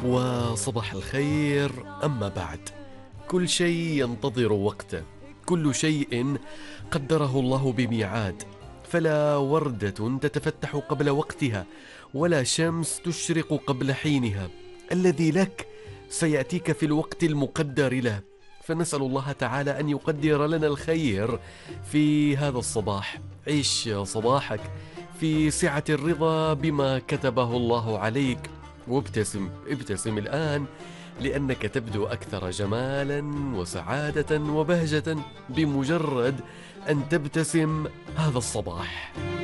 وصباح الخير. أما بعد، كل شيء ينتظر وقته، كل شيء قدره الله بميعاد، فلا وردة تتفتح قبل وقتها، ولا شمس تشرق قبل حينها. الذي لك سيأتيك في الوقت المقدر له، فنسأل الله تعالى أن يقدر لنا الخير في هذا الصباح. عيش صباحك في سعة الرضا بما كتبه الله عليك، وابتسم، ابتسم الآن، لأنك تبدو أكثر جمالا وسعادة وبهجة بمجرد أن تبتسم هذا الصباح.